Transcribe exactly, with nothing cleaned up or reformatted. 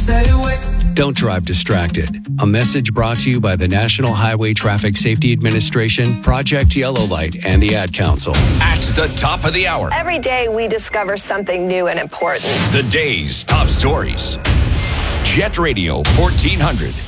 Stay away. Don't drive distracted. A message brought to you by the National Highway Traffic Safety Administration, Project Yellow Light, and the Ad Council. At the top of the hour. Every day we discover something new and important. The day's top stories. Jet Radio fourteen hundred.